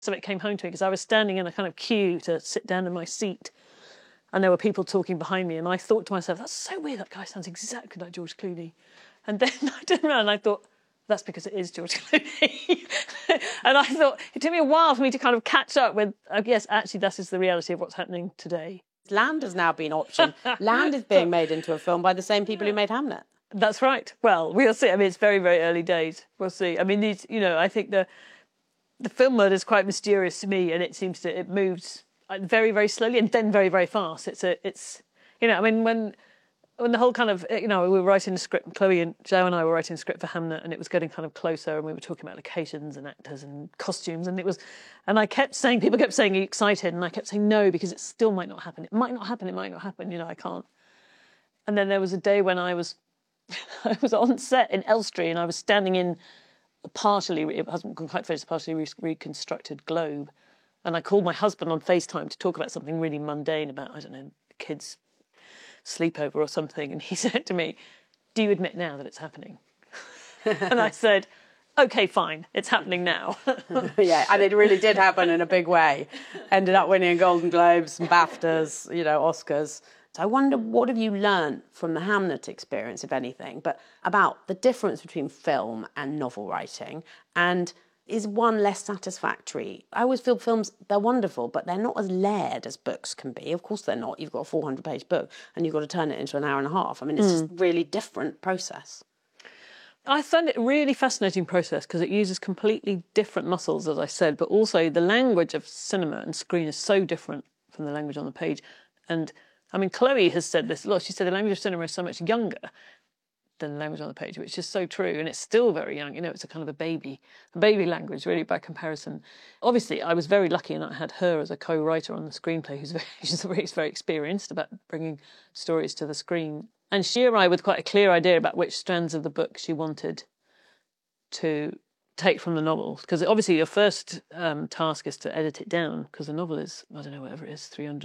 So it came home to me because I was standing in a kind of queue to sit down in my seat, and there were people talking behind me, and I thought to myself, that's so weird, that guy sounds exactly like George Clooney. And then I turned around and I thought, that's because it is George Clooney. And I thought, it took me a while for me to kind of catch up with, yes, actually, that is the reality of what's happening today. Land has now been optioned. Land is being made into a film by the same people who made Hamlet. That's right. Well, we'll see. I mean, it's very, very early days. We'll see. I mean, these, I think the film world is quite mysterious to me, and it moves very, very slowly and then very, very fast. When the whole kind of, we were writing the script, Chloe and Joe and I were writing the script for Hamlet, and it was getting kind of closer, and we were talking about locations and actors and costumes, and I kept saying, people kept saying, are you excited? And I kept saying no, because it still might not happen. It might not happen, I can't. And then there was a day when I was on set in Elstree, and I was standing in it hasn't quite finished, partially reconstructed globe. And I called my husband on FaceTime to talk about something really mundane about, I don't know, kids' sleepover or something. And he said to me, do you admit now that it's happening? And I said, OK, fine, it's happening now. Yeah, and it really did happen in a big way. Ended up winning Golden Globes and BAFTAs, Oscars. So I wonder, what have you learned from the Hamlet experience, if anything, but about the difference between film and novel writing, and is one less satisfactory? I always feel films, they're wonderful, but they're not as layered as books can be. Of course they're not. You've got a 400-page book and you've got to turn it into an hour and a half. I mean, it's just a really different process. I found it a really fascinating process because it uses completely different muscles, as I said, but also the language of cinema and screen is so different from the language on the page. And I mean, Chloe has said this a lot. She said the language of cinema is so much younger than the language on the page, which is so true. And it's still very young. It's a kind of a baby language, really, by comparison. Obviously, I was very lucky in that I had her as a co-writer on the screenplay, who's very experienced about bringing stories to the screen. And she arrived with quite a clear idea about which strands of the book she wanted to take from the novel. Because obviously your first task is to edit it down, because the novel is, I don't know, whatever it is,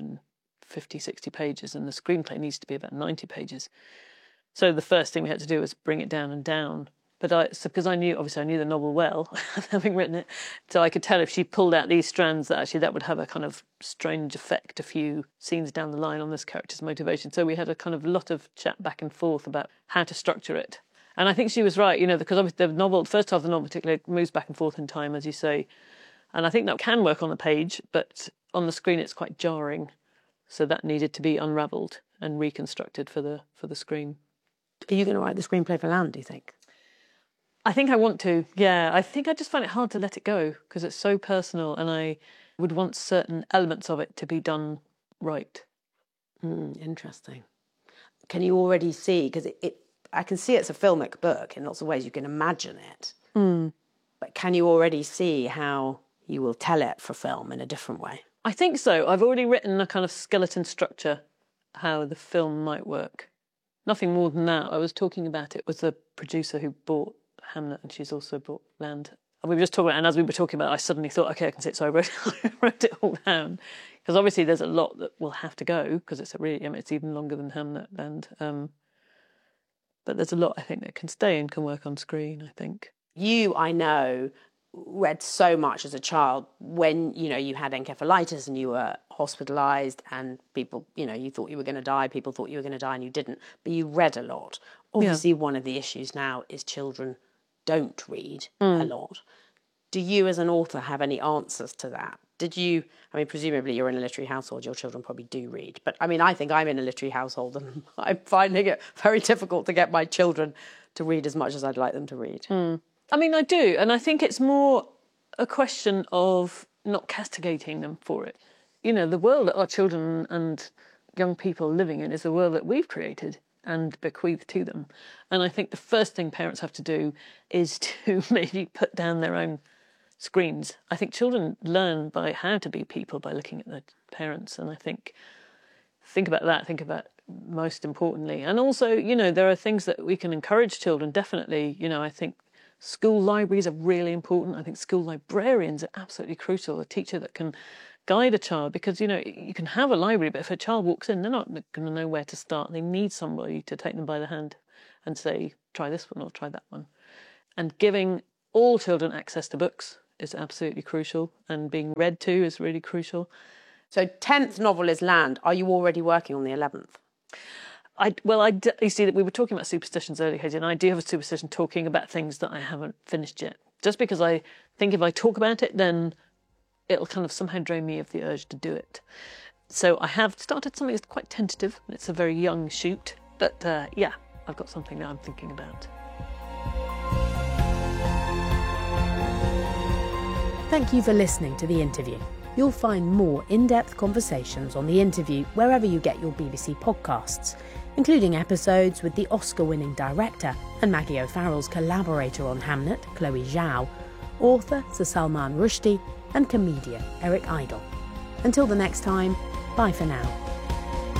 350, 60 pages, and the screenplay needs to be about 90 pages. So the first thing we had to do was bring it down and down. But because I knew the novel well, having written it, so I could tell if she pulled out these strands that actually that would have a kind of strange effect a few scenes down the line on this character's motivation. So we had a kind of lot of chat back and forth about how to structure it. And I think she was right, because obviously the first half of the novel particularly moves back and forth in time, as you say. And I think that can work on the page, but on the screen it's quite jarring. So that needed to be unravelled and reconstructed for the screen. Are you going to write the screenplay for Land, do you think? I think I want to, yeah. I think I just find it hard to let it go because it's so personal, and I would want certain elements of it to be done right. Interesting. Can you already see, because I can see it's a filmic book in lots of ways, you can imagine it, but can you already see how you will tell it for film in a different way? I think so. I've already written a kind of skeleton structure, how the film might work. Nothing more than that. I was talking about it with the producer who bought Hamlet, and she's also bought Land. And we were just talking about, and as we were talking about it, I suddenly thought, OK, I can see it. So I wrote it all down. Because obviously there's a lot that will have to go, because it's it's even longer than Hamlet. And but there's a lot, I think, that can stay and can work on screen, I think. You, I know, read so much as a child when, you had encephalitis and you were hospitalised and people, you thought you were going to die, people thought you were going to die and you didn't, but you read a lot. Obviously, one of the issues now is children don't read a lot. Do you as an author have any answers to that? Presumably you're in a literary household, your children probably do read. But I think I'm in a literary household and I'm finding it very difficult to get my children to read as much as I'd like them to read. I do, and I think it's more a question of not castigating them for it. The world that our children and young people are living in is a world that we've created and bequeathed to them. And I think the first thing parents have to do is to maybe put down their own screens. I think children learn by how to be people by looking at their parents, and I think about that, think about most importantly. And also, there are things that we can encourage children, definitely. I think school libraries are really important. I think school librarians are absolutely crucial, a teacher that can guide a child, because, you can have a library, but if a child walks in, they're not going to know where to start. They need somebody to take them by the hand and say, try this one or try that one. And giving all children access to books is absolutely crucial, and being read to is really crucial. So 10th novel is Land. Are you already working on the 11th? You see that we were talking about superstitions earlier, Hazy, and I do have a superstition talking about things that I haven't finished yet. Just because I think if I talk about it, then it'll kind of somehow drain me of the urge to do it. So I have started something that's quite tentative. It's a very young shoot, but I've got something that I'm thinking about. Thank you for listening to The Interview. You'll find more in-depth conversations on The Interview wherever you get your BBC podcasts, including episodes with the Oscar-winning director and Maggie O'Farrell's collaborator on Hamnet, Chloe Zhao, author Sir Salman Rushdie, and comedian Eric Idle. Until the next time, bye for now.